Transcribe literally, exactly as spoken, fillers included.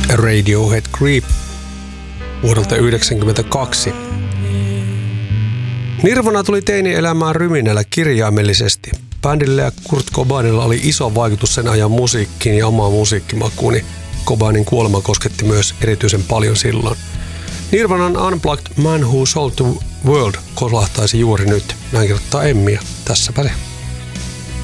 Radiohead Creep vuodelta yhdeksänkymmentäkaksi. Nirvana tuli teini-elämään ryminällä kirjaimellisesti. Bändillä ja Kurt Cobainilla oli iso vaikutus sen ajan musiikkiin ja omaan musiikkimakuun, niin Cobainin kuolema kosketti myös erityisen paljon silloin. Nirvanan Unplugged Man Who Sold the World kolahtaisi juuri nyt. Näin kirjoittaa Emmi ja tässäpä se.